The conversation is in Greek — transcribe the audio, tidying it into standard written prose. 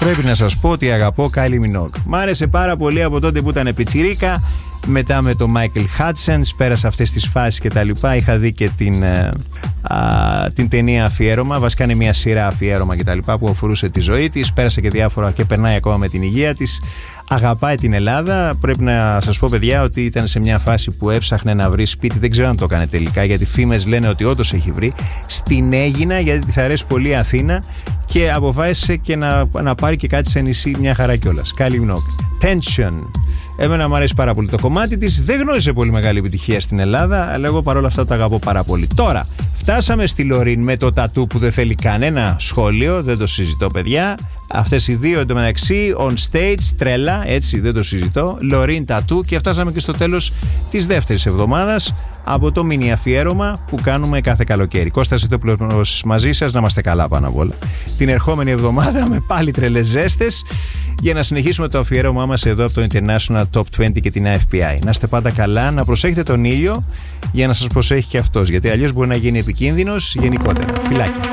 πρέπει να σας πω ότι αγαπώ Kylie Minogue. Μ' άρεσε πάρα πολύ από τότε που ήταν πιτσιρίκα. Μετά με τον Michael Hudgens πέρασα αυτές τις φάσεις και τα λοιπά. Είχα δει και την ταινία αφιέρωμα. Βασικά είναι μια σειρά αφιέρωμα και τα λοιπά που αφορούσε τη ζωή της. Πέρασε και διάφορα και περνάει ακόμα με την υγεία της. Αγαπάει την Ελλάδα. Πρέπει να σας πω, παιδιά, ότι ήταν σε μια φάση που έψαχνε να βρει σπίτι. Δεν ξέρω αν το έκανε τελικά, γιατί φήμες λένε ότι όντως έχει βρει. Στην Αίγινα, γιατί της αρέσει πολύ η Αθήνα, και αποφάσισε και να πάρει και κάτι σε νησί, μια χαρά κιόλας. Kylie Minogue. Tension. Εμένα μου αρέσει πάρα πολύ το κομμάτι της. Δεν γνώρισε πολύ μεγάλη επιτυχία στην Ελλάδα, αλλά εγώ παρόλα αυτά το αγαπώ πάρα πολύ. Τώρα, φτάσαμε στη Λωρίν με το τατού που δεν θέλει κανένα σχόλιο. Δεν το συζητώ, παιδιά. Αυτές οι δύο εντωμεταξύ on stage, τρέλα, έτσι, δεν το συζητώ. Λωρίν τατού, και φτάσαμε και στο τέλος της δεύτερης εβδομάδας από το μίνι αφιέρωμα που κάνουμε κάθε καλοκαίρι. Κώστας Ιτόπουλος μαζί σας, να είμαστε καλά πάνω απ' όλα. Την ερχόμενη εβδομάδα με πάλι τρελές ζέστες για να συνεχίσουμε το αφιέρωμά μας εδώ από το International Top 20 και την AFPI. Να είστε πάντα καλά, να προσέχετε τον ήλιο για να σας προσέχει και αυτός, γιατί αλλιώς μπορεί να γίνει επικίνδυνος γενικότερα. Φιλάκια.